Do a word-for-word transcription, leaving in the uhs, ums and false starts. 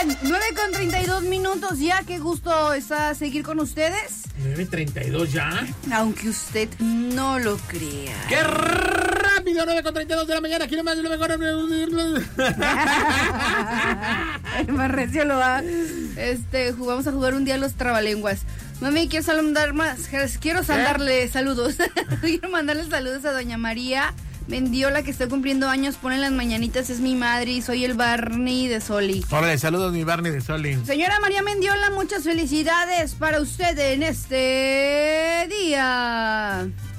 Oigan, nueve con treinta y dos minutos ya, qué gusto está seguir con ustedes. nueve treinta y dos ya. Aunque usted no lo crea. ¡Qué rápido! nueve con treinta y dos de la mañana, aquí nomás lo mejor. El Marrecio lo va. Este, vamos a jugar un día los trabalenguas. Mami, quiero saludar más. Quiero mandarle saludos. Quiero mandarle saludos a doña María Mendiola, que está cumpliendo años. Pone las mañanitas, es mi madre y soy el Barney de Soli. Órale, saludos mi Barney de Soli. Señora María Mendiola, muchas felicidades para usted en este día.